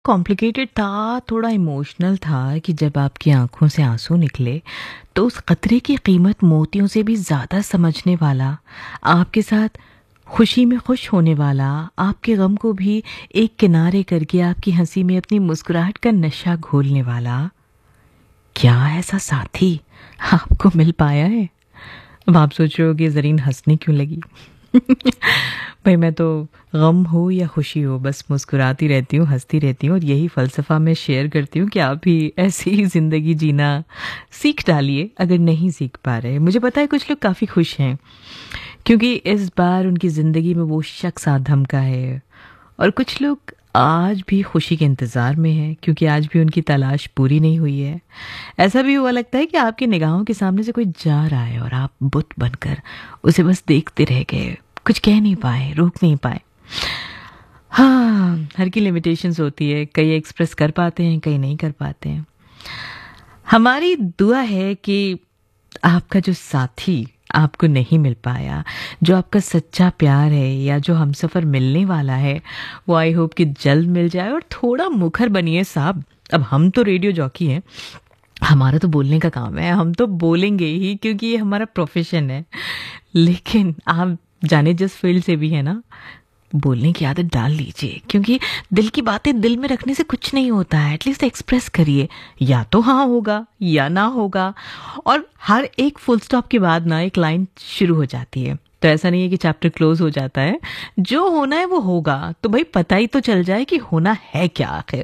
Complicated था, थोड़ा emotional था कि जब आपकी आँखों से आँसू निकले, तो उस क़तरे की कीमत मोतियों से भी ज़्यादा समझने वाला, आपके साथ खुशी में खुश होने वाला, आपके गम को भी एक किनारे करके आपकी हँसी में अपनी मुस्कुराहट का नशा घोलने वाला, क्या ऐसा साथी आपको मिल पाया है? अब आप सोच रहे होगे ज़रीन हँसने क्यों लगी? भाई मैं तो गम हो या खुशी हो बस मुस्कुराती रहती हूँ, हंसती रहती हूँ और यही फ़लसफ़ा मैं शेयर करती हूँ कि आप भी ऐसी ही ज़िंदगी जीना सीख डालिए अगर नहीं सीख पा रहे। मुझे पता है कुछ लोग काफ़ी खुश हैं क्योंकि इस बार उनकी ज़िंदगी में वो शख्स आ धमका है, और कुछ लोग आज भी खुशी के इंतज़ार में हैं क्योंकि आज भी उनकी तलाश पूरी नहीं हुई है। ऐसा भी हुआ लगता है कि आपकी निगाहों के सामने से कोई जा रहा है और आप बुत बनकर उसे बस देखते रह गए, कुछ कह नहीं पाए, रोक नहीं पाए। हाँ, हर की लिमिटेशंस होती है, कई एक्सप्रेस कर पाते हैं, कई नहीं कर पाते हैं। हमारी दुआ है कि आपका जो साथी आपको नहीं मिल पाया, जो आपका सच्चा प्यार है या जो हमसफ़र मिलने वाला है, वो आई होप कि जल्द मिल जाए। और थोड़ा मुखर बनिए साहब, अब हम तो रेडियो जॉकी हैं, हमारा तो बोलने का काम है, हम तो बोलेंगे ही क्योंकि ये हमारा प्रोफेशन है। लेकिन आप जाने जिस फील्ड से भी है ना, बोलने की आदत डाल लीजिए क्योंकि दिल की बातें दिल में रखने से कुछ नहीं होता है। एटलीस्ट एक्सप्रेस करिए, या तो हाँ होगा या ना होगा, और हर एक फुल स्टॉप के बाद ना एक लाइन शुरू हो जाती है। तो ऐसा नहीं है कि चैप्टर क्लोज हो जाता है, जो होना है वो होगा, तो भाई पता ही तो चल जाए कि होना है क्या आखिर।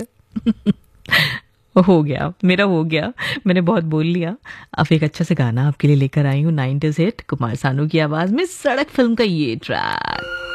हो गया, मेरा हो गया, मैंने बहुत बोल लिया। अब एक अच्छा सा गाना आपके लिए लेकर आई हूँ, 90s हिट कुमार सानू की आवाज में, सड़क फिल्म का ये ट्रैक।